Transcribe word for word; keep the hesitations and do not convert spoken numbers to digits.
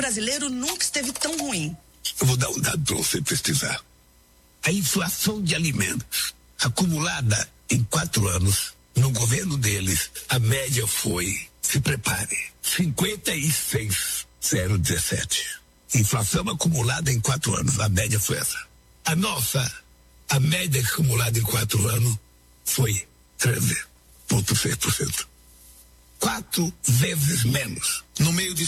brasileiro nunca esteve tão ruim. Eu vou dar um dado para você pesquisar. A inflação de alimentos acumulada em quatro anos, no governo deles, a média foi, se prepare, cinquenta e seis vírgula zero dezessete. Inflação acumulada em quatro anos, a média foi essa. A nossa, a média acumulada em quatro anos foi treze vírgula seis por cento. Quatro vezes menos. No meio de